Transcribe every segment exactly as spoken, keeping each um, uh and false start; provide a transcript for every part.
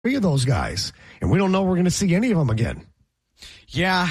three of those guys, and we don't know we're going to see any of them again. Yeah,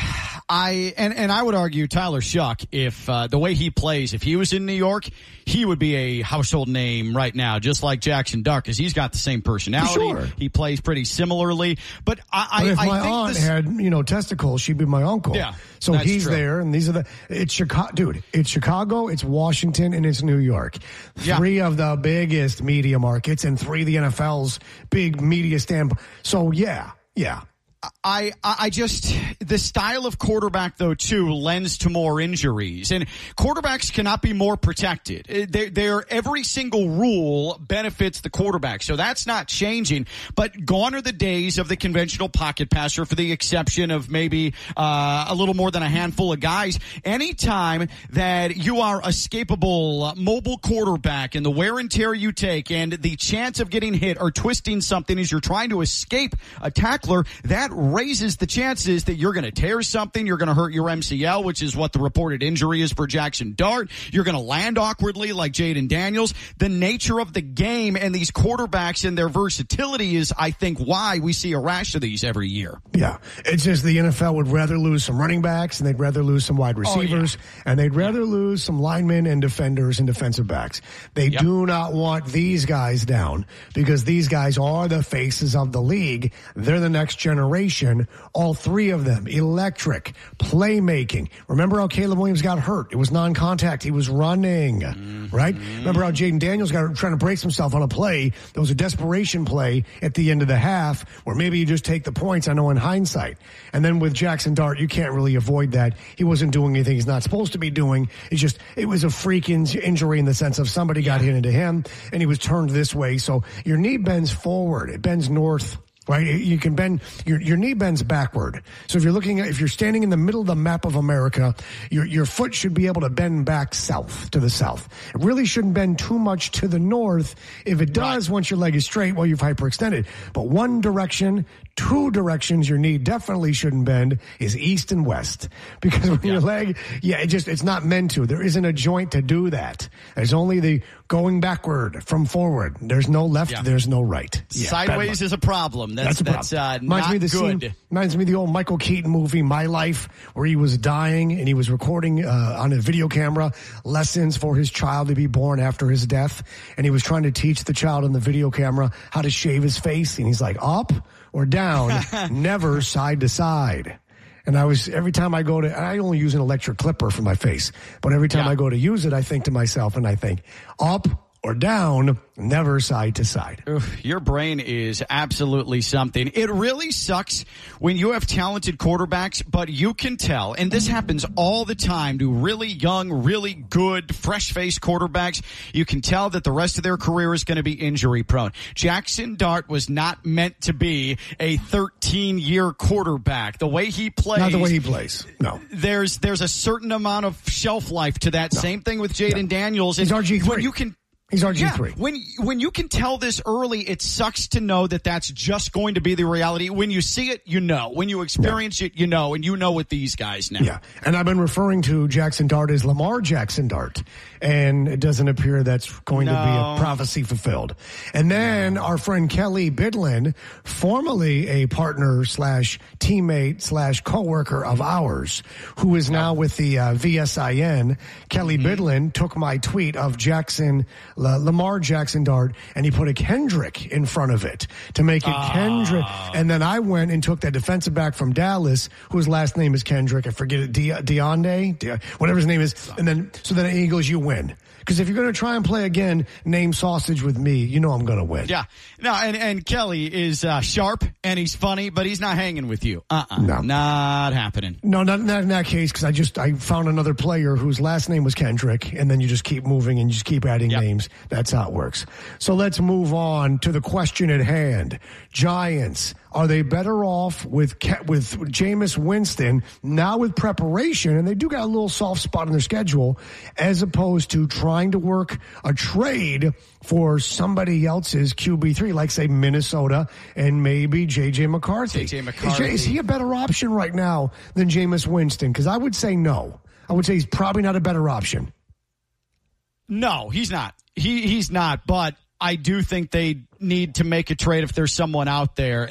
I and, and I would argue Tyler Shuck, if uh, the way he plays, if he was in New York, he would be a household name right now, just like Jackson Dart, because he's got the same personality. Sure. He plays pretty similarly. But I, but if I, my I think aunt this, had, you know, testicles, she'd be my uncle. Yeah, so that's he's true. there, and these are the. It's Chicago, dude. It's Chicago, it's Washington, and it's New York. Yeah. Three of the biggest media markets, and three of the N F L's big media stand. So yeah, yeah. I, I just, the style of quarterback, though, too, lends to more injuries. And quarterbacks cannot be more protected. They're, they're, every single rule benefits the quarterback. So that's not changing. But gone are the days of the conventional pocket passer, for the exception of maybe uh, a little more than a handful of guys. Anytime that you are a escapable, uh, mobile quarterback, and the wear and tear you take and the chance of getting hit or twisting something as you're trying to escape a tackler, that raises the chances that you're going to tear something, you're going to hurt your M C L, which is what the reported injury is for Jackson Dart. You're going to land awkwardly like Jaden Daniels. The nature of the game and these quarterbacks and their versatility is, I think, why we see a rash of these every year. Yeah, it's just the N F L would rather lose some running backs, and they'd rather lose some wide receivers, oh, yeah. and they'd rather yeah. lose some linemen and defenders and defensive backs. They yep. do not want these guys down, because these guys are the faces of the league. They're the next generation. All three of them, electric, playmaking. Remember how Caleb Williams got hurt? It was non-contact. He was running, mm-hmm. right? Remember how Jaden Daniels got trying to brace himself on a play? There was a desperation play at the end of the half where maybe you just take the points, I know, in hindsight. And then with Jackson Dart, you can't really avoid that. He wasn't doing anything he's not supposed to be doing. It's just, it was a freaking injury in the sense of somebody got hit into him and he was turned this way. So your knee bends forward. It bends north. Right? You can bend, your, your knee bends backward. So if you're looking at, if you're standing in the middle of the map of America, your, your foot should be able to bend back south, to the south. It really shouldn't bend too much to the north. If it does, right. once your leg is straight, well, you've hyperextended. But one direction, two directions your knee definitely shouldn't bend is east and west. Because when yeah. your leg, yeah, it just, it's not meant to. There isn't a joint to do that. There's only the going backward from forward. There's no left, yeah. there's no right. Yeah, Sideways is a problem. That's, that's, that's uh, reminds not me of the good. Scene, reminds me of the old Michael Keaton movie, My Life, where he was dying and he was recording uh, on a video camera lessons for his child to be born after his death. And he was trying to teach the child on the video camera how to shave his face. And he's like, up or down, never side to side. And I was, every time I go to, I only use an electric clipper for my face, but every time yeah. I go to use it, I think to myself and I think, up or down, never side to side. Oof, your brain is absolutely something. It really sucks when you have talented quarterbacks, but you can tell, and this happens all the time to really young, really good, fresh-faced quarterbacks, you can tell that the rest of their career is going to be injury-prone. Jackson Dart was not meant to be a thirteen-year quarterback. The way he plays... Not the way he plays, no. There's there's a certain amount of shelf life to that. No. Same thing with Jaden no. Daniels. He's R G three. When you can... He's R G three. Yeah, when, when you can tell this early, it sucks to know that that's just going to be the reality. When you see it, you know. When you experience yeah. it, you know. And you know with these guys now. Yeah, and I've been referring to Jackson Dart as Lamar Jackson Dart. And it doesn't appear that's going no. to be a prophecy fulfilled. And then no. our friend Kelly Bidlin, formerly a partner slash teammate slash coworker of ours, who is now with the uh, V S I N, Kelly mm-hmm. Bidlin took my tweet of Jackson La- Lamar Jackson Dart, and he put a Kendrick in front of it to make it uh. Kendrick. And then I went and took that defensive back from Dallas, whose last name is Kendrick. I forget it, De- Deonde, De- whatever his name is. And then, so then he goes, you win. Because if you're going to try and play again, name sausage with me, you know I'm going to win. Yeah. No, and, and Kelly is uh, sharp, and he's funny, but he's not hanging with you. Uh-uh. No. Not happening. No, not, not in that case, because I just, I found another player whose last name was Kendrick, and then you just keep moving and you just keep adding yep. names. That's how it works. So let's move on to the question at hand. Giants, are they better off with with Jameis Winston now with preparation, and they do got a little soft spot in their schedule, as opposed to trying to work a trade for somebody else's Q B three, like, say, Minnesota and maybe J J McCarthy? J J McCarthy. Is, is he a better option right now than Jameis Winston? Because I would say no. I would say he's probably not a better option. No, he's not. He He's not, but I do think they need to make a trade if there's someone out there.